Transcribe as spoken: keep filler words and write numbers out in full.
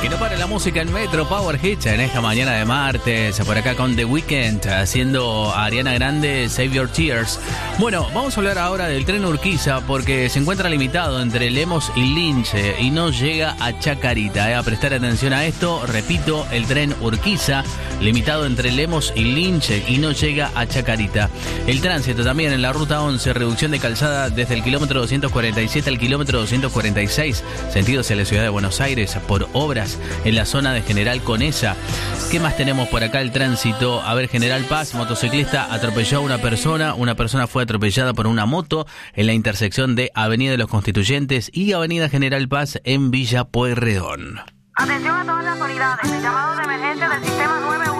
Que no para la música en Metro Power Hits en esta mañana de martes, por acá con The Weeknd haciendo a Ariana Grande Save Your Tears. Bueno, vamos a hablar ahora del tren Urquiza porque se encuentra limitado entre Lemos y Lince y no llega a Chacarita. Eh, a prestar atención a esto, repito, el tren Urquiza limitado entre Lemos y Lince y no llega a Chacarita. El tránsito también en la ruta once, reducción de calzada desde el kilómetro doscientos cuarenta y siete al kilómetro doscientos cuarenta y seis, sentido hacia la ciudad de Buenos Aires, por obras en la zona de General Conesa. ¿Qué más tenemos por acá? El tránsito. A ver, General Paz, motociclista atropelló a una persona. Una persona fue atropellada por una moto en la intersección de Avenida de los Constituyentes y Avenida General Paz en Villa Pueyrredón. Atención a todas las unidades. El llamado de emergencia del sistema